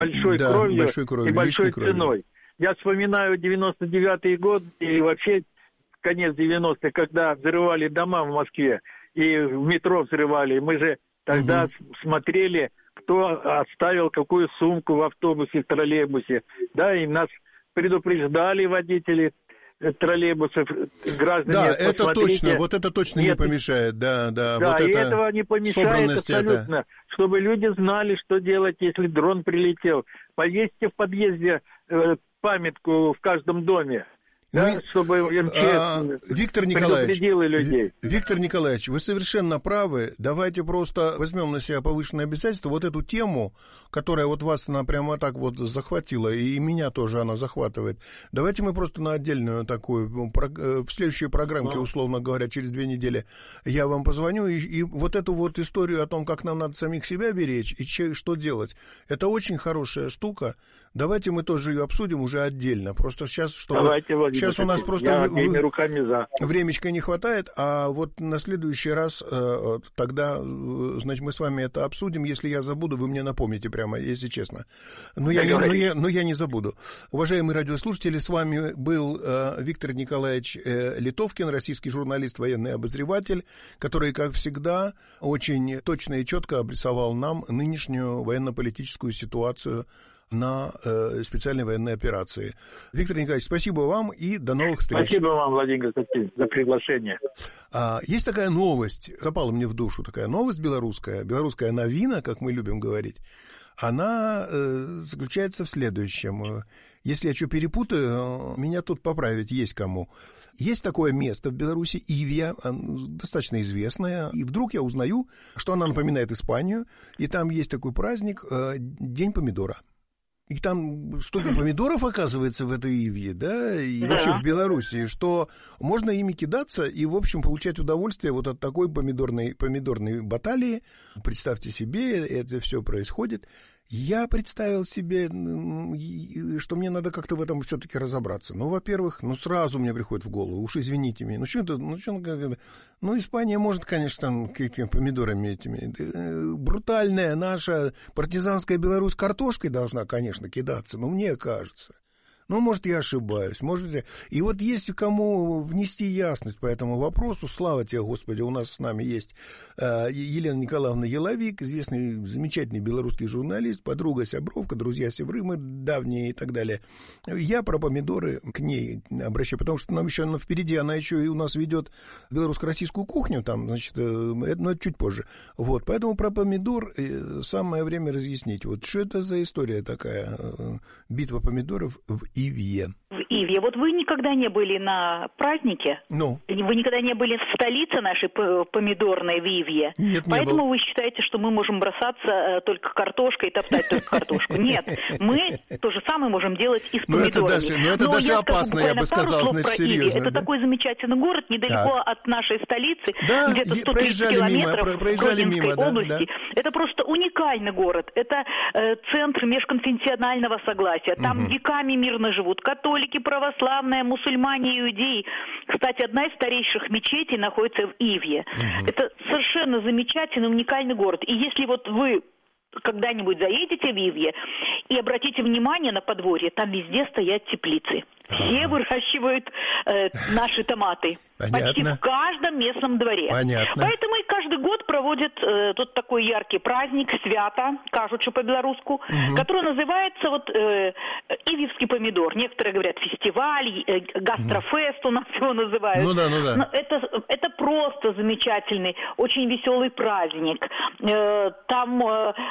большой Да, кровью большой кровью, и большой лишней кровью. ценой. Я вспоминаю 99-й год и вообще конец 90-х, когда взрывали дома в Москве и в метро взрывали. Мы же тогда смотрели, кто оставил какую сумку в автобусе, в троллейбусе. Да, и нас предупреждали водители троллейбусов, граждане. Да, это точно, вот это точно не помешает, да. Да, вот и это этого не помешает абсолютно, чтобы люди знали, что делать, если дрон прилетел. Повесьте в подъезде памятку в каждом доме. Да, чтобы МЧС Виктор предупредил людей. Виктор Николаевич, вы совершенно правы. Давайте просто возьмем на себя повышенное обязательство. Вот эту тему, которая вот вас она прямо так вот захватила, и меня тоже она захватывает. Давайте мы просто на отдельную такую, в следующей программке, условно говоря, через 2 недели, я вам позвоню, и вот эту вот историю о том, как нам надо самих себя беречь и что делать, это очень хорошая штука. Давайте мы тоже ее обсудим уже отдельно. Просто сейчас, чтобы... Сейчас у нас просто времечка не хватает, а вот на следующий раз тогда, значит, мы с вами это обсудим. Если я забуду, вы мне напомните прямо, если честно. Но я не забуду. Уважаемые радиослушатели, с вами был Виктор Николаевич Литовкин, российский журналист, военный обозреватель, который, как всегда, очень точно и четко обрисовал нам нынешнюю военно-политическую ситуацию на специальной военной операции. Виктор Николаевич, спасибо вам и до новых встреч. Спасибо вам, Владимир Константинович, за приглашение. Есть такая новость, запала мне в душу, такая новость белорусская новина, как мы любим говорить. Она заключается в следующем. Если я что перепутаю, меня тут поправить есть кому. Есть такое место в Беларуси, Ивия, достаточно известное, и вдруг я узнаю, что она напоминает Испанию, и там есть такой праздник День помидора. И там столько помидоров, оказывается, в этой Иве, да, и вообще в Беларуси, что можно ими кидаться и, в общем, получать удовольствие вот от такой помидорной баталии. Представьте себе, это все происходит. Я представил себе, что мне надо как-то в этом все-таки разобраться. Ну, во-первых, сразу мне приходит в голову, уж извините меня, Испания может, конечно, там какими помидорами этими. Брутальная наша партизанская Беларусь картошкой должна, конечно, кидаться, но мне кажется. Может, я ошибаюсь, может... И вот есть кому внести ясность по этому вопросу, слава тебе, Господи, у нас с нами есть Елена Николаевна Еловик, известный, замечательный белорусский журналист, подруга, сябровка, друзья-сябры, мы давние и так далее. Я про помидоры к ней обращаю, потому что нам еще впереди, она еще и у нас ведет белорусско-российскую кухню, там, значит, но это чуть позже. Вот, поэтому про помидор самое время разъяснить. Вот что это за история такая, битва помидоров в Ивье. В Ивье. Вот вы никогда не были на празднике? Вы никогда не были в столице нашей помидорной в Ивье? Нет, поэтому вы считаете, что мы можем бросаться только картошкой и топтать только картошку? Нет, мы то же самое можем делать и с помидорами. Это даже опасно, я бы сказал, значит, серьезно. Это такой замечательный город, недалеко от нашей столицы, где-то 130 километров в Гродненской области. Это просто уникальный город. Это центр межконфессионального согласия. Там веками мирно живут католики, православные, мусульмане, иудеи. Кстати, одна из старейших мечетей находится в Ивье. Это совершенно замечательный, уникальный город. И если вот вы когда-нибудь заедете в Ивье и обратите внимание на подворье, там везде стоят теплицы. Все выращивают наши томаты. Понятно. Почти в каждом местном дворе. Понятно. Поэтому и каждый год проводят тут такой яркий праздник, свято, кажучи по-белоруску, который называется Ивьевский помидор. Некоторые говорят фестиваль, гастрофест у нас его называют. Но это просто замечательный, очень веселый праздник. Там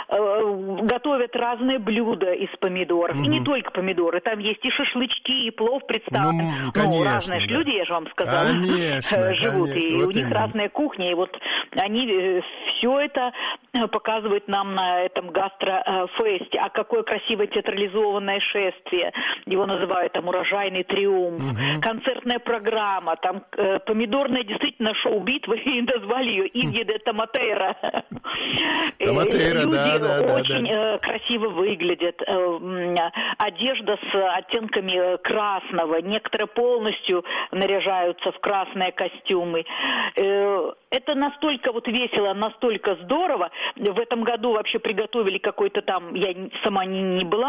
готовят разные блюда из помидоров. И не только помидоры. Там есть и шашлычки, и плов представлен. Разные люди, я же вам сказала. Живут, и вот у них разная кухня, и вот они все это показывают нам на этом гастрофесте. А какое красивое театрализованное шествие, его называют там урожайный триумф, концертная программа, там помидорное действительно шоу-битва, и назвали ее Ивье де Томатейра. Люди очень красиво выглядят, одежда с оттенками красного, некоторые полностью наряжаются в красные костюмы. Это настолько вот весело, настолько здорово. В этом году вообще приготовили какой-то там, я сама не была,